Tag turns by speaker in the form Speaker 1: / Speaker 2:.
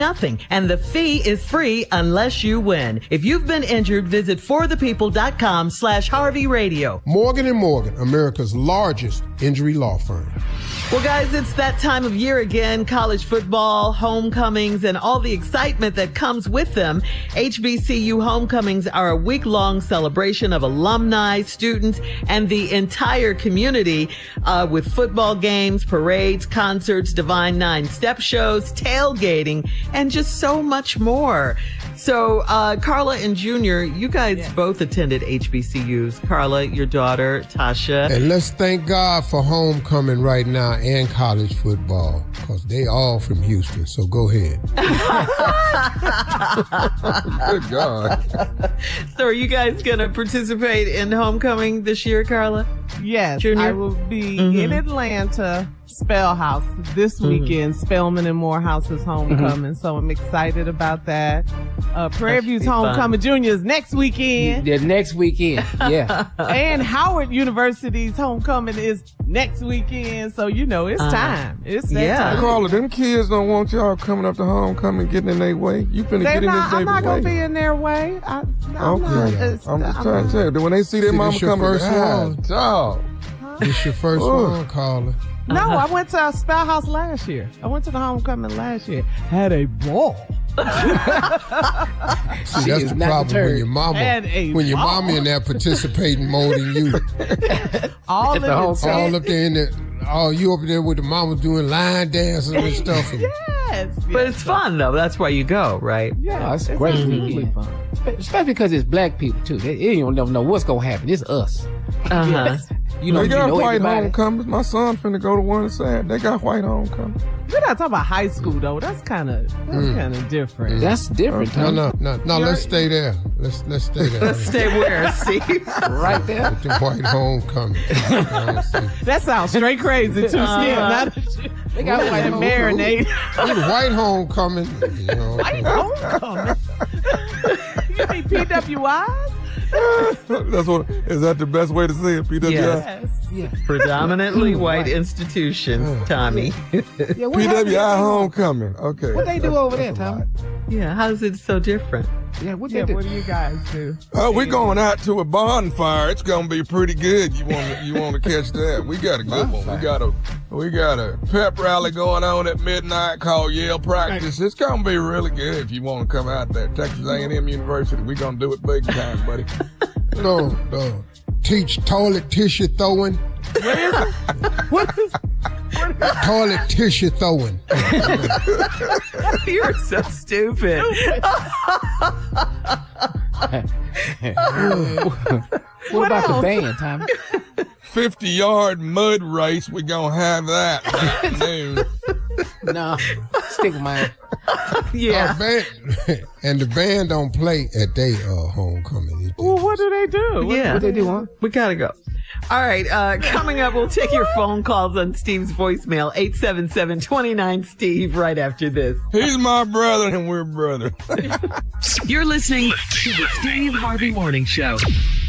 Speaker 1: nothing, and the fee is free unless you win. If you've been injured, visit forthepeople.com/Harvey Radio.
Speaker 2: Morgan & Morgan, America's largest injury law firm.
Speaker 1: Well, guys, it's that time of year again. College football, homecomings, and all the excitement that comes with them. HBCU homecomings are a week-long celebration of alumni, students, and the entire community with football games, parades, concerts, Divine Nine step shows, tailgating, and just so much more. So, Carla and Junior, you guys both attended HBCUs. Carla, your daughter, Tasha.
Speaker 2: And let's thank God for homecoming right now and college football, because they all from Houston. So go ahead.
Speaker 3: Good God.
Speaker 1: So are you guys going to participate in homecoming this year, Carla?
Speaker 4: Yes,
Speaker 1: Junior?
Speaker 4: I will be in Atlanta, Spell House this weekend. Spelman and Morehouse's homecoming, so I'm excited about that. Prairie View's homecoming juniors next weekend.
Speaker 5: The next weekend, yeah.
Speaker 4: And Howard University's homecoming is next weekend, so you know it's time. It's that time.
Speaker 3: Carla, them kids don't want y'all coming up to homecoming, getting in their way. You finna get in this baby
Speaker 4: I'm not
Speaker 3: way.
Speaker 4: gonna be in their way. I'm
Speaker 3: just trying to tell you. When they see their mama coming, dog.
Speaker 2: It's your first one, Carla.
Speaker 4: No, I went to Spell House last year. I went to the homecoming last year. Had a ball.
Speaker 2: See, that's the problem when your mama in there participating more than you.
Speaker 4: All
Speaker 2: up there in there. Oh, you up there with the mama doing line dances and stuff.
Speaker 4: Yes.
Speaker 1: But it's fun, though. That's why you go, right?
Speaker 4: Yeah,
Speaker 5: it's great weekend. Fun. Especially because it's black people, too. They don't know what's going to happen. It's us.
Speaker 3: You know, they got white homecomings. My son finna go to one Saturday. They got white homecomings.
Speaker 4: We're not talking about high school, though. That's kind of different.
Speaker 5: That's different.
Speaker 2: No. Let's stay there. Let's stay there.
Speaker 1: Let's stay where, Steve?
Speaker 5: Right there.
Speaker 2: With the white homecoming.
Speaker 4: That sounds straight crazy, too, Steve. They got white marinade.
Speaker 2: With white homecoming. You know,
Speaker 4: white homecoming? You mean PWIs?
Speaker 3: Is that the best way to say it? PWI?
Speaker 1: Yes. Predominantly white institutions, Tommy.
Speaker 3: PWI homecoming. Okay.
Speaker 5: What they do over there, Tommy?
Speaker 1: Yeah, how's it so different?
Speaker 5: Yeah, what do
Speaker 4: you guys do?
Speaker 3: We're going out to a bonfire. It's gonna be pretty good. You want to catch that? We got a good one. We got a pep rally going on at midnight called Yale Practice. It's gonna be really good if you want to come out there. Texas A&M University. We're gonna do it big time, buddy.
Speaker 2: No. Teach toilet tissue throwing.
Speaker 4: What is it? What is
Speaker 2: toilet tissue throwing.
Speaker 1: You're so stupid.
Speaker 5: What about the band, Tommy?
Speaker 3: 50-yard mud race. We're going to have that afternoon.
Speaker 5: No, stick with mine.
Speaker 1: Yeah.
Speaker 2: And the band don't play at their homecoming.
Speaker 4: Well, what do they do?
Speaker 1: What
Speaker 5: they do, huh?
Speaker 1: We gotta go. All right, coming up, we'll take your phone calls on Steve's voicemail, 877-29-STEVE, right after this.
Speaker 3: He's my brother and we're brothers.
Speaker 6: You're listening to the Steve Harvey Morning Show.